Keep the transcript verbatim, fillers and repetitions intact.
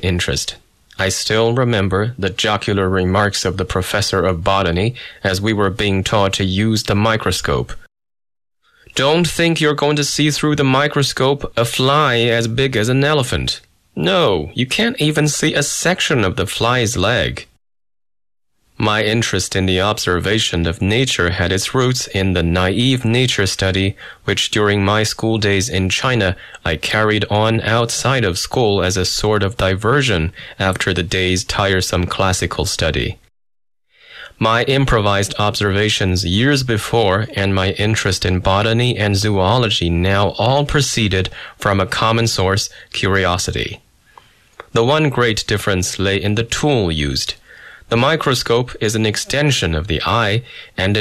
interest. I still remember the jocular remarks of the professor of botany as we were being taught to use the microscope. Don't think you're going to see through the microscope a fly as big as an elephant. No, you can't even see a section of the fly's leg. My interest in the observation of nature had its roots in the naive nature study, which during my school days in China I carried on outside of school as a sort of diversion after the day's tiresome classical study. My improvised observations years before and my interest in botany and zoology now all proceeded from a common source, curiosity. The one great difference lay in the tool used. The microscope is an extension of the eye and